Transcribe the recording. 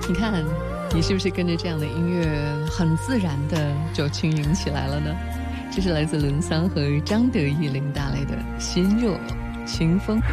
你看，你是不是跟着这样的音乐很自然的就轻盈起来了呢？这是来自伦桑和张德意林带来的《心若清风》。